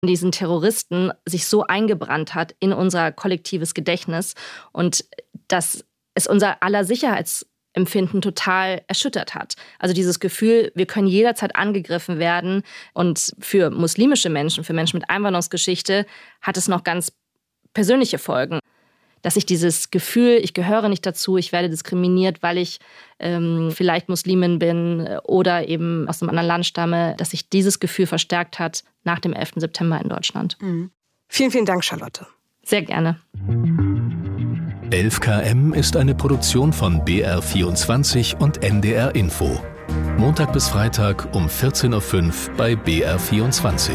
diesen Terroristen sich so eingebrannt hat in unser kollektives Gedächtnis und dass es unser aller Sicherheitsempfinden total erschüttert hat. Also dieses Gefühl, wir können jederzeit angegriffen werden. Und für muslimische Menschen, für Menschen mit Einwanderungsgeschichte, hat es noch ganz persönliche Folgen. Dass ich dieses Gefühl, ich gehöre nicht dazu, ich werde diskriminiert, weil ich vielleicht Muslimin bin oder eben aus einem anderen Land stamme, dass sich dieses Gefühl verstärkt hat nach dem 11. September in Deutschland. Mhm. Vielen, vielen Dank, Charlotte. Sehr gerne. 11 km ist eine Produktion von BR24 und NDR Info. Montag bis Freitag um 14.05 Uhr bei BR24.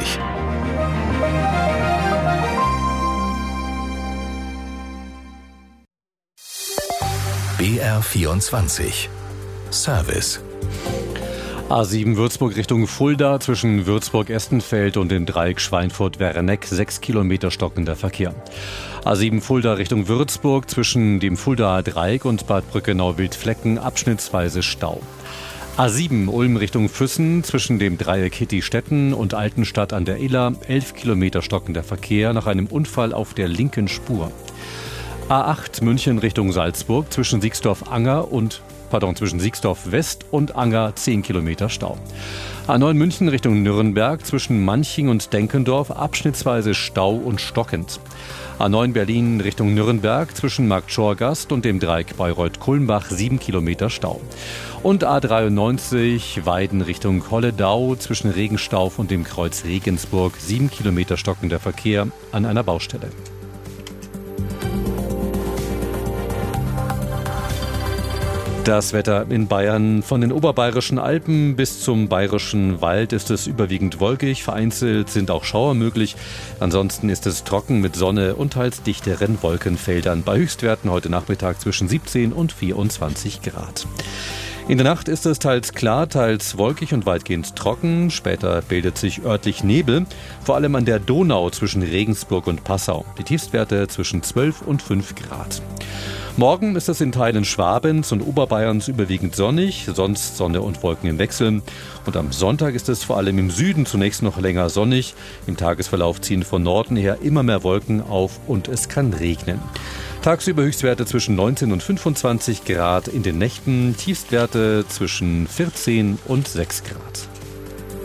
BR24 Service. A7 Würzburg Richtung Fulda zwischen Würzburg-Estenfeld und dem Dreieck Schweinfurt-Wereneck 6 Kilometer stockender Verkehr. A7 Fulda Richtung Würzburg zwischen dem Fuldaer Dreieck und Bad Brückenau-Wildflecken abschnittsweise Stau. A7 Ulm Richtung Füssen zwischen dem Dreieck Hittistetten und Altenstadt an der Iller 11 Kilometer stockender Verkehr nach einem Unfall auf der linken Spur. A8 München Richtung Salzburg zwischen Siegsdorf West und Anger 10 Kilometer Stau. A9 München Richtung Nürnberg zwischen Manching und Denkendorf abschnittsweise Stau und stockend. A9 Berlin Richtung Nürnberg zwischen Marktschorgast und dem Dreieck Bayreuth-Kulmbach 7 Kilometer Stau. Und A93 Weiden Richtung Holledau zwischen Regenstauf und dem Kreuz Regensburg 7 Kilometer stockender Verkehr an einer Baustelle. Das Wetter in Bayern. Von den oberbayerischen Alpen bis zum bayerischen Wald ist es überwiegend wolkig. Vereinzelt sind auch Schauer möglich. Ansonsten ist es trocken mit Sonne und teils dichteren Wolkenfeldern. Bei Höchstwerten heute Nachmittag zwischen 17 und 24 Grad. In der Nacht ist es teils klar, teils wolkig und weitgehend trocken. Später bildet sich örtlich Nebel, vor allem an der Donau zwischen Regensburg und Passau. Die Tiefstwerte zwischen 12 und 5 Grad. Morgen ist es in Teilen Schwabens und Oberbayerns überwiegend sonnig, sonst Sonne und Wolken im Wechsel. Und am Sonntag ist es vor allem im Süden zunächst noch länger sonnig. Im Tagesverlauf ziehen von Norden her immer mehr Wolken auf und es kann regnen. Tagsüber Höchstwerte zwischen 19 und 25 Grad, in den Nächten Tiefstwerte zwischen 14 und 6 Grad.